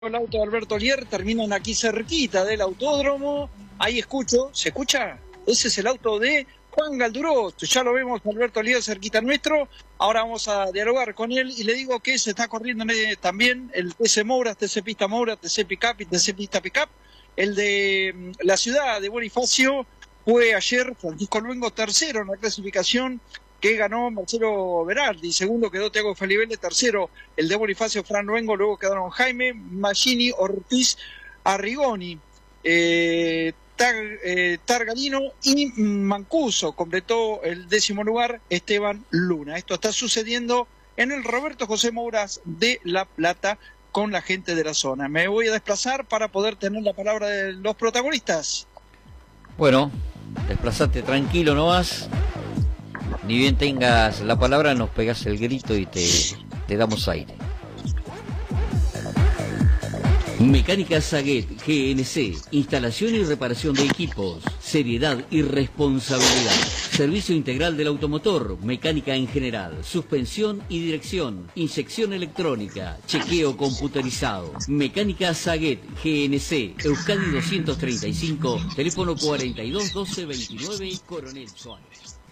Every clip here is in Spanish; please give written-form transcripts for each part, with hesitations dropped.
El auto de Alberto Lier, terminan aquí cerquita del autódromo. Ahí escucho, ¿se escucha? Ese es el auto de Juan Galduró. Ya lo vemos, Alberto Lier cerquita nuestro. Ahora vamos a dialogar con él y le digo que se está corriendo también el TC Moura, TC Pista Moura, TC Pickup y TC Pista Pickup. El de la ciudad de Bonifacio fue ayer Francisco Luengo tercero en la clasificación, que ganó Marcelo Berardi, segundo quedó Thiago Felibelli, tercero el de Bonifacio Fran Luengo, luego quedaron Jaime, Magini, Ortiz, Arrigoni, Targarino y Mancuso. Completó el 10º lugar Esteban Luna. Esto está sucediendo en el Roberto José Mouras de La Plata con la gente de la zona. Me voy a desplazar para poder tener la palabra de los protagonistas. Bueno, desplazate tranquilo nomás. Ni bien tengas la palabra, nos pegás el grito y te damos aire. Mecánica Saguet GNC, instalación y reparación de equipos, seriedad y responsabilidad. Servicio integral del automotor, mecánica en general, suspensión y dirección, inyección electrónica, chequeo computerizado. Mecánica Saguet GNC, Euskadi 235, teléfono 42 12 29, Coronel Suárez.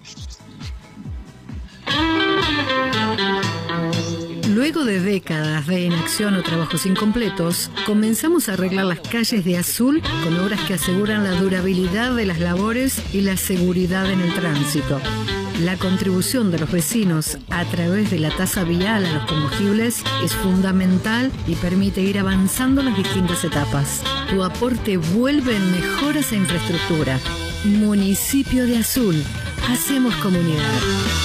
Luego de décadas de inacción o trabajos incompletos, comenzamos a arreglar las calles de Azul con obras que aseguran la durabilidad de las labores y la seguridad en el tránsito. La contribución de los vecinos a través de la tasa vial a los combustibles es fundamental y permite ir avanzando en las distintas etapas. Tu aporte vuelve en mejoras e infraestructura. Municipio de Azul. Hacemos comunidad.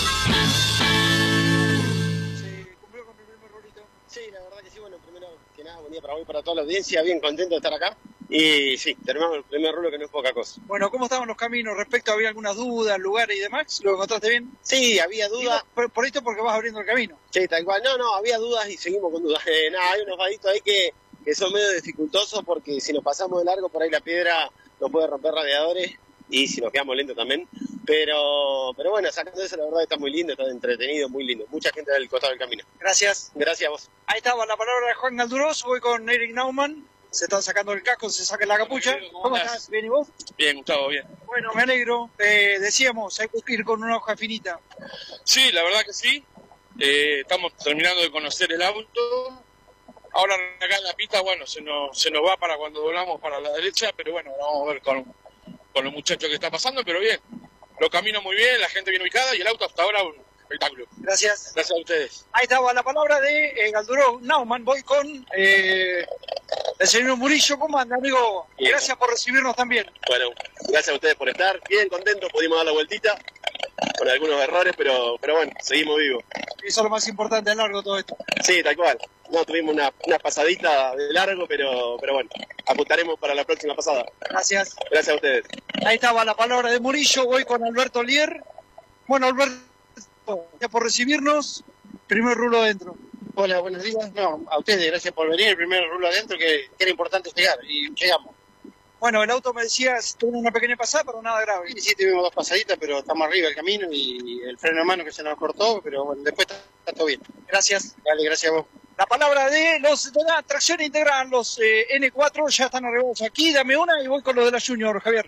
Sí, la verdad que sí. Bueno, primero que nada, buen día para hoy, para toda la audiencia, bien contento de estar acá. Y sí, terminamos el primer rulo, que no es poca cosa. Bueno, ¿cómo estaban los caminos respecto? ¿Había algunas dudas, lugares y demás? ¿Lo encontraste bien? Sí, había dudas. Por esto porque vas abriendo el camino. Sí, tal cual. No, había dudas y seguimos con dudas. Nada, hay unos vaditos ahí que son medio dificultosos, porque si nos pasamos de largo, por ahí la piedra nos puede romper radiadores y si nos quedamos lentos también. Pero bueno, sacando eso, la verdad está muy lindo, está entretenido, muy lindo. Mucha gente del costado del camino. Gracias. Gracias a vos. Ahí estaba la palabra de Juan Galduró. Voy con Eric Naumann. Se están sacando el casco, se saca la capucha. ¿Cómo estás? ¿Bien y vos? Bien, Gustavo, bien. Bueno, me alegro. Decíamos, hay que ir con una hoja finita. Sí, la verdad que sí. Estamos terminando de conocer el auto. Ahora acá en la pista, bueno, se nos va para cuando doblamos para la derecha, pero bueno, vamos a ver con los muchachos que está pasando, pero bien. Lo camino muy bien, la gente bien ubicada y el auto hasta ahora un espectáculo. Gracias. Gracias a ustedes. Ahí estaba la palabra de Galduró Naumann. Voy con el señor Murillo. ¿Cómo anda, amigo? Bien. Gracias por recibirnos también. Bueno, gracias a ustedes por estar. Bien contentos, pudimos dar la vueltita con algunos errores, pero bueno, seguimos vivos. Eso es lo más importante a largo todo esto. Sí, tal cual. No, tuvimos una pasadita de largo, pero bueno, apuntaremos para la próxima pasada. Gracias. Gracias a ustedes. Ahí estaba la palabra de Murillo. Voy con Alberto Lier. Bueno, Alberto, gracias por recibirnos. Primer rulo adentro. Hola, buenos días. No, a ustedes, gracias por venir. El primer rulo adentro, que era importante llegar, y llegamos. Bueno, el auto, me decías, tuvo una pequeña pasada, pero nada grave. Sí, tuvimos dos pasaditas, pero estamos arriba del camino y el freno de mano que se nos cortó, pero bueno, después está todo bien. Gracias. Dale, gracias a vos. La palabra de la tracción integral, los N4, ya están arribados aquí. Dame una y voy con los de la Junior, Javier.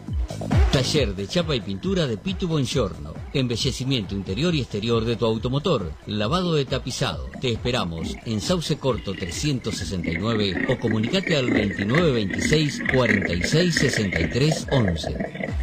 Taller de chapa y pintura de Pitu Buongiorno. Embellecimiento interior y exterior de tu automotor. Lavado de tapizado. Te esperamos en Sauce Corto 369 o comunicate al 2926 46 63 11.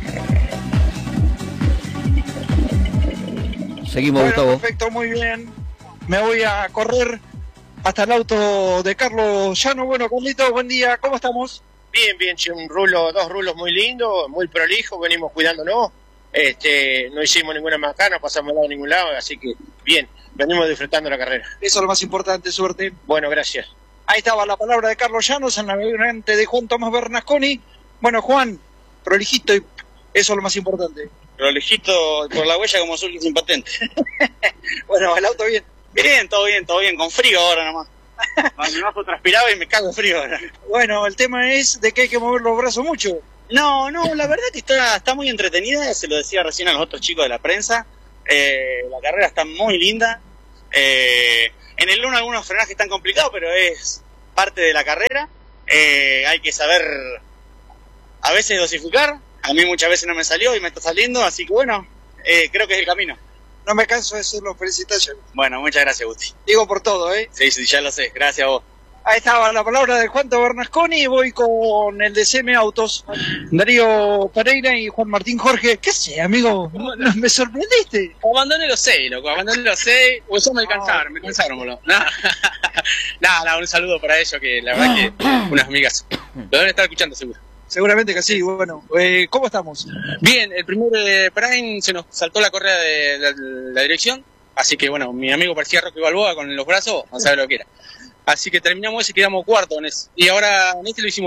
Seguimos, Bueno, Gustavo. perfecto, muy bien. Me voy a correr hasta el auto de Carlos Llano. Bueno, Carlito, buen día, ¿cómo estamos? Bien, che, dos rulos muy lindos, muy prolijos, venimos cuidándonos. No hicimos ninguna macana, no pasamos al lado de ningún lado, así que bien, venimos disfrutando la carrera. Eso es lo más importante, suerte. Bueno, gracias. Ahí estaba la palabra de Carlos Llanos, el navegante de Juan Tomás Bernasconi. Bueno, Juan, prolijito, y eso es lo más importante. Prolijito por la huella como azul y sin patente. Bueno, el auto bien. Bien, todo bien, con frío ahora nomás. Me bajo transpirado y me cago frío ahora. Bueno, el tema es de que hay que mover los brazos mucho. No, la verdad que está muy entretenida, se lo decía recién a los otros chicos de la prensa. La carrera está muy linda. En el 1 algunos frenajes están complicados, pero es parte de la carrera. Hay que saber a veces dosificar. A mí muchas veces no me salió y me está saliendo, así que bueno, creo que es el camino. No me canso de hacerlo, felicitaciones. Bueno, muchas gracias, Gusti. Digo por todo, Sí, sí, ya lo sé, gracias a vos. Ahí estaba la palabra de Juan Bernasconi. Voy con el de CM Autos, Darío Pereira y Juan Martín Jorge. ¿Qué sé, amigo? Me sorprendiste. Abandoné los 6, loco, abandoné los 6. O eso me cansaron, boludo. Nada, un saludo para ellos, que la verdad que unas amigas lo deben estar escuchando seguro. Seguramente que sí. Bueno, ¿cómo estamos? Bien, el primer Prime se nos saltó la correa de la dirección, así que bueno, mi amigo parecía Rocky Balboa con los brazos, no sabe lo que era. Así que terminamos ese y quedamos cuarto en ese. Y ahora en este lo hicimos